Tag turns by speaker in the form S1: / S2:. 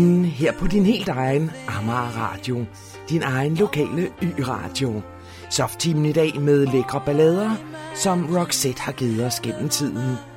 S1: Her på din helt egen Amager Radio, din egen lokale Y-radio. Softtimen i dag med lækre ballader, som Roxette har givet os gennem tiden.